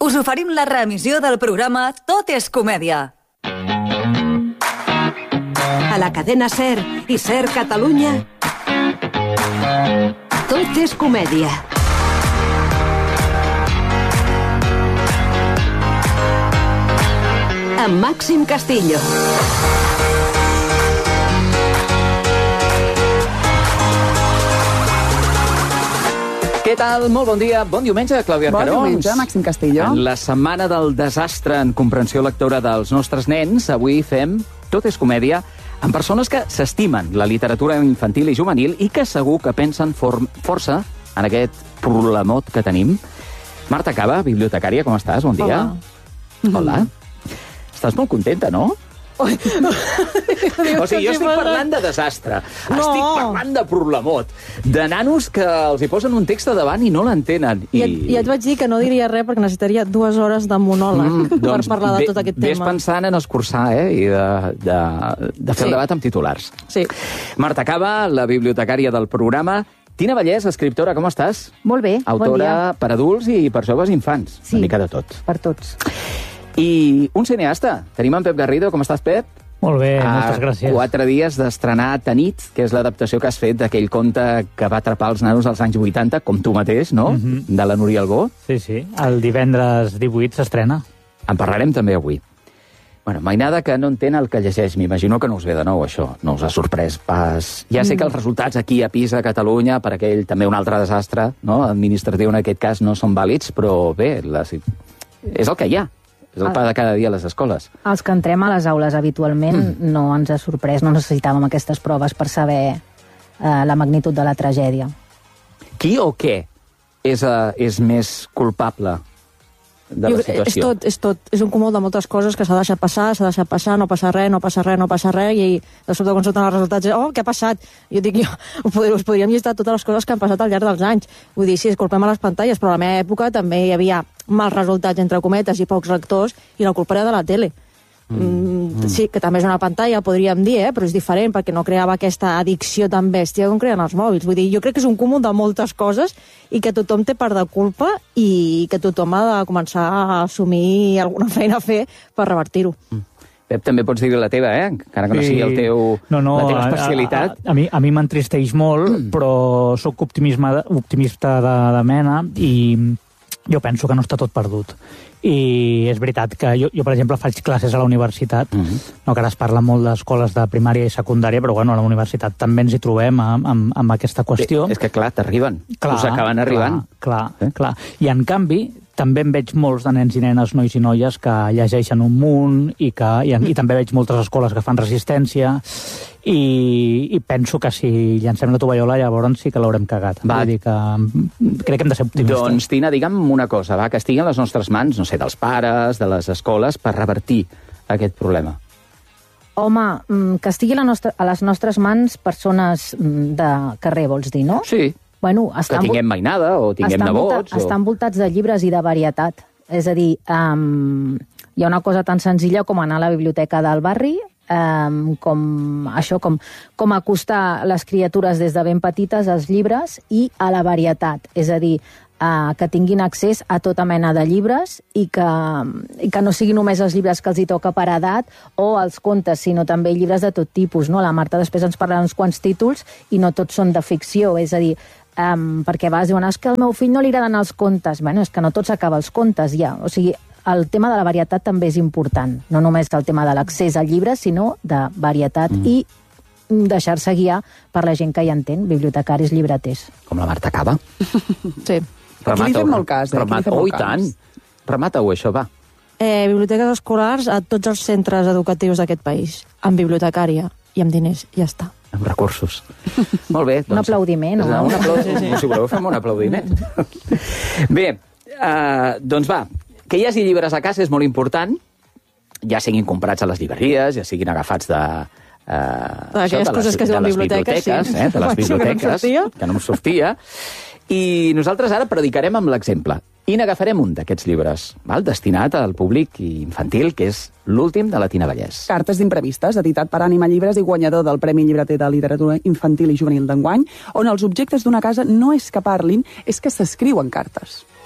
us oferim la reemissió del programa Tot és comèdia. A la cadena SER i SER Catalunya, Tot és comèdia. Amb Màxim Castillo. Què tal? Molt bon dia. Bon diumenge, Clàudia Arcarons. Bon diumenge, Màxim Castillo. En la setmana del desastre en comprensió lectora dels nostres nens, avui fem Tot és comèdia amb persones que s'estimen la literatura infantil i juvenil i que segur que pensen força en aquest problemot que tenim. Marta Caba, bibliotecària, com estàs? Bon dia. Hola. Estàs molt contenta, no? O sigui, jo estic parlant de desastre, estic parlant de problemot, de nanos que els hi posen un text a davant i no l'entenen. Ja et vaig dir que no diria res perquè necessitaria 2 hores de monòleg per parlar de tot aquest tema. Ves pensant en escurçar, i de fer el debat amb titulars. Sí. Marta Caba, la bibliotecària del programa. Tina Vallès, escriptora, com estàs? Molt bé, Autora bon dia. per adults i per joves i infants, Sí. una mica de tot. Per tots. I un cineasta. Tenim en Pep Garrido. Com estàs, Pep? Molt bé, moltes gràcies. 4 dies d'estrenar Tanit, que és l'adaptació que has fet d'aquell conte que va atrapar els nanos als anys 80, com tu mateix, no? De la Núria Albó. Sí. El divendres 18 s'estrena. En parlarem també avui. Bueno, mainada que no entén el que llegeix. M'imagino que no us ve de nou, això. No us ha sorprès pas. Ja sé que els resultats aquí a Pisa, a Catalunya, per aquell també un altre desastre, no? Administratiu en aquest cas, no són vàlids, però bé, és el que hi ha. És el pa de cada dia a les escoles. Els que entrem a les aules habitualment no ens ha sorprès, no necessitàvem aquestes proves per saber la magnitud de la tragèdia. Qui o què és més culpable de la situació? És tot. És un cúmul de moltes coses que s'ha deixat passar, no passa res, i de sobte quan surten els resultats, què ha passat? Jo dic, us podríem llistar totes les coses que han passat al llarg dels anys. Vull dir, sí, culpem a les pantalles, però a la meva època també hi havia mals resultats, entre cometes, i pocs rectors, i la culpa era de la tele. Sí, que també és una pantalla, podríem dir, però és diferent, perquè no creava aquesta addicció tan bèstia com creen els mòbils. Vull dir, jo crec que és un cúmul de moltes coses i que tothom té part de culpa i que tothom ha de començar a assumir alguna feina a fer per revertir-ho. Pep, també pots dir la teva, encara que no sigui la teva especialitat. A mi m'entristeix molt, però sóc optimista de mena i jo penso que no està tot perdut. I és veritat que jo per exemple, faig classes a la universitat, no que ara es parla molt d'escoles de primària i secundària, però bueno, a la universitat també ens hi trobem amb aquesta qüestió. És que clar, t'arriben. Us acaben arribant. Clar. I en canvi, també en veig molts de nens i nenes, nois i noies, que llegeixen un munt i també veig moltes escoles que fan resistència i penso que si llancem la tovallola llavors sí que l'haurem cagat. Vull dir que crec que hem de ser optimistes. Doncs, Tina, digue'm una cosa, que estigui en les nostres mans, no sé, dels pares, de les escoles, per revertir aquest problema. Home, que estigui a les nostres mans persones de carrer, vols dir, no? Sí. Bueno, que tinguem mainada o tinguem nebots. Estan envoltats de llibres i de varietat. És a dir, hi ha una cosa tan senzilla com anar a la biblioteca del barri, com acostar les criatures des de ben petites als llibres i a la varietat. És a dir, que tinguin accés a tota mena de llibres i que no siguin només els llibres que els hi toca per edat o els contes, sinó també llibres de tot tipus. No? La Marta després ens parlarà uns quants títols i no tots són de ficció. És a dir, perquè a vegades diuen que al meu fill no li agraden els contes. Bueno, és que no tots acaba els contes ja. O sigui, el tema de la varietat també és important. No només el tema de l'accés al llibre, sinó de varietat i deixar-se guiar per la gent que hi entén, bibliotecaris, llibreters. Com la Marta Caba. Sí. Aquí li fem molt cas, i tant. Remata-ho, això, va. Biblioteques escolars a tots els centres educatius d'aquest país, amb bibliotecària i amb diners, ja està. Amb recursos. Molt bé. Un aplaudiment, no? Si voleu, fem un aplaudiment. Bé, doncs va, que hi hagi llibres a casa és molt important, ja siguin comprats a les llibreries, ja siguin agafats d'aquelles coses que es diuen biblioteques, de les biblioteques, que no em sortia. I nosaltres ara predicarem amb l'exemple. I n'agafarem un d'aquests llibres, destinat al públic infantil, que és l'últim de la Tina Vallès. Cartes d'imprevistes, editat per Ànima Llibres i guanyador del Premi Llibreter de Literatura Infantil i Juvenil d'enguany, on els objectes d'una casa no és que parlin, és que s'escriuen cartes.